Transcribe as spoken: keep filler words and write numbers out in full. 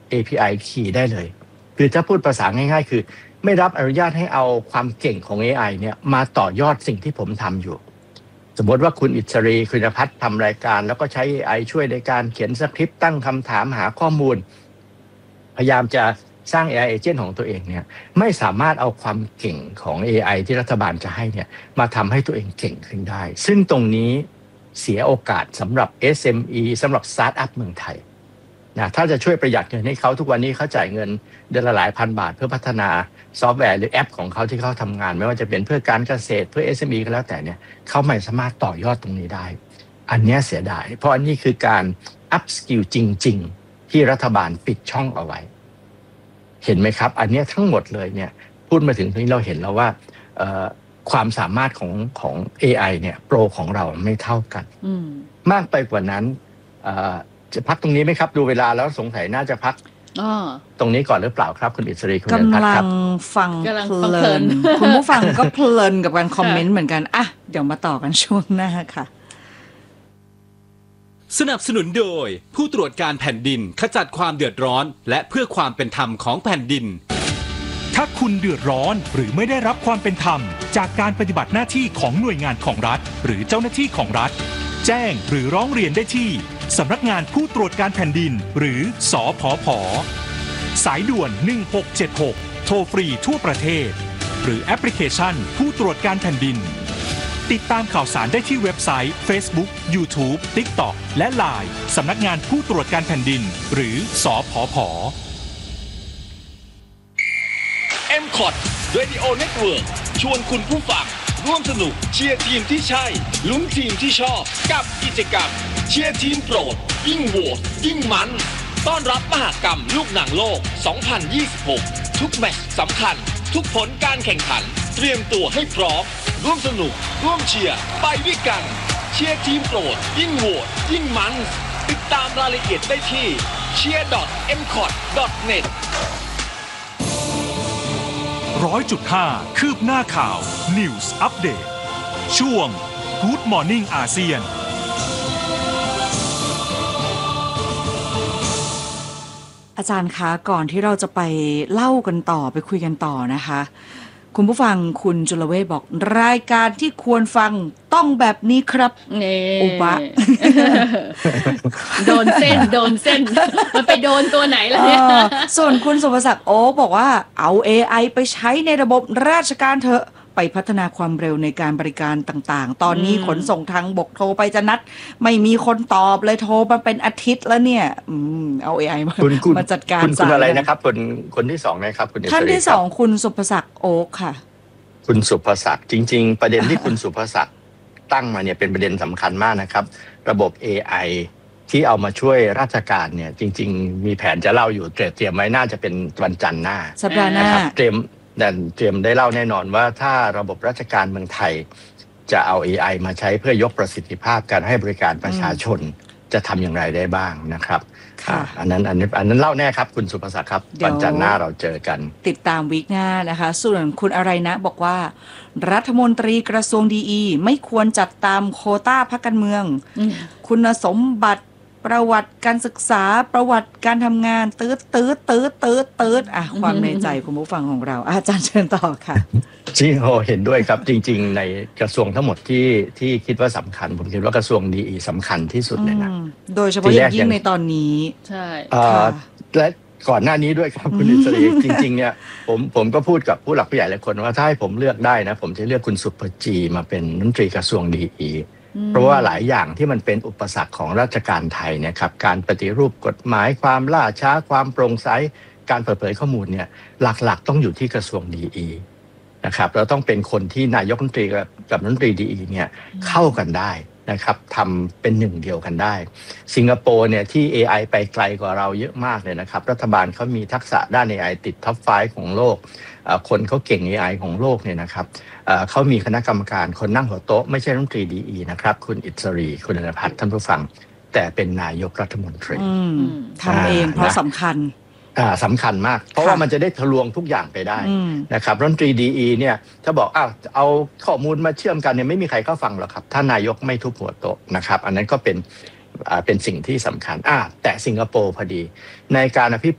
เอ พี ไอ Key ได้เลยคือถ้าพูดภาษาง่ายๆคือไม่รับอนุญาตให้เอาความเก่งของ เอ ไอ เนี่ยมาต่อยอดสิ่งที่ผมทำอยู่สมมติว่าคุณอิสรีคุณพัฒน์ทำรายการแล้วก็ใช้ เอ ไอ ช่วยในการเขียนสคริปต์ตั้งคำถามหาข้อมูลพยายามจะสร้าง เอ ไอ Agent ของตัวเองเนี่ยไม่สามารถเอาความเก่งของ เอ ไอ ที่รัฐบาลจะให้เนี่ยมาทำให้ตัวเองเก่งขึ้นได้ซึ่งตรงนี้เสียโอกาสสำหรับ เอส เอ็ม อี สำหรับสตาร์ทอัพเมืองไทยนะถ้าจะช่วยประหยัดเงินให้เขาทุกวันนี้เขาจ่ายเงินเดือนละหลายพันบาทเพื่อพัฒนาซอฟต์แวร์หรือแอปของเขาที่เขาทำงานไม่ว่าจะเป็นเพื่อการเกษตรเพื่อ เอส เอ็ม อี ก็แล้วแต่เนี่ยเขาไม่สามารถต่อยอดตรงนี้ได้อันนี้เสียดายเพราะอันนี้คือการอัพสกิลจริงๆที่รัฐบาลปิดช่องเอาไว้เห็นไหมครับอันนี้ทั้งหมดเลยเนี่ยพูดมาถึงตรงนี้เราเห็นแล้วว่าความสามารถของของ เอ ไอ เนี่ยโปรของเราไม่เท่ากันมากไปกว่านั้นจะพักตรงนี้ไหมครับดูเวลาแล้วสงสัยน่าจะพักตรงนี้ก่อนหรือเปล่าครับคุณอิสรีคุณกำลังฟังเพลินคุณผู้ฟังก็เพลินกับการคอมเมนต์เหมือนกันอ่ะเดี๋ยวมาต่อกันช่วงหน้าค่ะสนับสนุนโดยผู้ตรวจการแผ่นดินขจัดความเดือดร้อนและเพื่อความเป็นธรรมของแผ่นดินถ้าคุณเดือดร้อนหรือไม่ได้รับความเป็นธรรมจากการปฏิบัติหน้าที่ของหน่วยงานของรัฐหรือเจ้าหน้าที่ของรัฐแจ้งหรือร้องเรียนได้ที่สำนักงานผู้ตรวจการแผ่นดินหรือสผผ.สายด่วนหนึ่งหกเจ็ดหกโทรฟรีทั่วประเทศหรือแอปพลิเคชันผู้ตรวจการแผ่นดินติดตามข่าวสารได้ที่เว็บไซต์ Facebook YouTube TikTok และ ไลน์ สำนักงานผู้ตรวจการแผ่นดินหรือสผผ. เอ็ม คอท Radio Network ชวนคุณผู้ฟังร่วมสนุกเชียร์ทีมที่ใช่ลุ้นทีมที่ชอบกับกิจกรรมเชียร์ทีมโปรดยิ่งโหวตยิ่งมันต้อนรับมหกรรมลูกหนังโลกสองพันยี่สิบหกทุกแมตช์สำคัญทุกผลการแข่งขันเตรียมตัวให้พร้อมร่วมสนุกร่วมเชียร์ไปด้วยกันเชียร์ทีมโปรดยิ่งโหวตยิ่งมันติดตามรายละเอียดได้ที่ เชียร์ ดอท เอ็ม คอท ดอท เน็ตร้อยจุดห้าคืบหน้าข่าว News Update ช่วง Good Morning อาเซียนอาจารย์คะก่อนที่เราจะไปเล่ากันต่อไปคุยกันต่อนะคะคุณผู้ฟังคุณจุลเวชบอกรายการที่ควรฟังต้องแบบนี้ครับอุปะโดนเส้นโดนเส้นมันไปโดนตัวไหนล่ะเนี่ยส่วนคุณสุภศักดิ์โอ๊กบอกว่าเอา เอ ไอ ไปใช้ในระบบราชการเถอะไปพัฒนาความเร็วในการบริการต่างๆตอนนี้ขนส่งทางบกโทรไปจะนัดไม่มีคนตอบเลยโทรมาเป็นอาทิตย์แล้วเนี่ยอืมเอา เอ ไอ มามาจัดการคุณคุณอะไรนะครับคนคนที่สองนะครับคุณท่านที่สองคุณสุภศักดิ์โอ๊กค่ะคุณสุภศักดิ์จริงๆประเด็นที่คุณสุภศักดิ์ตั้งมาเนี่ยเป็นประเด็นสำคัญมากนะครับระบบ เอ ไอ ที่เอามาช่วยราชการเนี่ยจริงๆมีแผนจะเล่าอยู่เตรียมไว้น่าจะเป็นวันจันทร์หน้าสัปดาห์หน้าเตรียมนั่นเตรียมได้เล่าแน่นอนว่าถ้าระบบราชการเมืองไทยจะเอา เอ ไอ มาใช้เพื่อยกประสิทธิภาพการให้บริการประชาชนจะทำอย่างไรได้บ้างนะครับอันนั้นอันนี้อันนั้นเล่าแน่ครับคุณสุภศักดิ์ครับวันจันทร์หน้าเราเจอกันติดตามวีคหน้านะคะส่วนคุณอะไรนะบอกว่ารัฐมนตรีกระทรวงดีอีไม่ควรจัดตามโควต้าพรรคการเมืองคุณสมบัติประวัติการศึกษาประวัติการทำงานตืดตืดตืดตืดตืดอ่ะความในใจคุณผู้ฟังของเราอาจารย์เชิญต่อค่ะจริงโอเห็นด้วยครับจริงๆในกระทรวงทั้งหมดที่ที่คิดว่าสำคัญผมคิดว่ากระทรวงดีสำคัญที่สุดเลยนะโดยเฉพาะอย่างยิ่งในตอนนี้ใช่และก่อนหน้านี้ด้วยครับคุณอิสรีจริงๆเนี่ยผมผมก็พูดกับผู้หลักผู้ใหญ่หลายคนว่าถ้าให้ผมเลือกได้นะผมจะเลือกคุณสุภจีมาเป็นรัฐมนตรีกระทรวงดีเพราะว่าหลายอย่างที่มันเป็นอุปสรรคของราชการไทยเนี่ยครับการปฏิรูปกฎหมายความล่าช้าความโปร่งใสการเปิดเผยข้อมูลเนี่ยหลักๆต้องอยู่ที่กระทรวงดีนะครับเราต้องเป็นคนที่นายกรัฐมนตรีกับรัฐมนตรีดีเนี่ยเข้ากันได้นะครับทำเป็นหนึ่งเดียวกันได้สิงคโปร์เนี่ยที่ เอ ไอ ไปไกลกว่าเราเยอะมากเลยนะครับรัฐบาลเขามีทักษะด้าน เอ ไอ ติดท็อปไฟว์ของโลกคนเขาเก่ง เอ ไอ ของโลกเนี่ยนะครับเขามีคณะกรรมการคนนั่งหัวโต๊ะไม่ใช่รัฐมนตรีดีนะครับคุณอิสรีคุณณภัทรท่านผู้ฟังแต่เป็นนายกรัฐมนตรีทำเองเพราะสำคัญสำคัญมากเพราะว่ามันจะได้ทะลวงทุกอย่างไปได้นะครับรัฐมนตรีดีเนี่ยถ้าบอกอ้าวเอาข้อมูลมาเชื่อมกันเนี่ยไม่มีใครเข้าฟังหรอกครับถ้านายกไม่ทุบหัวโต๊ะนะครับอันนั้นก็เป็นเป็นสิ่งที่สำคัญอ่าแต่สิงคโปร์พอดีในการอภิ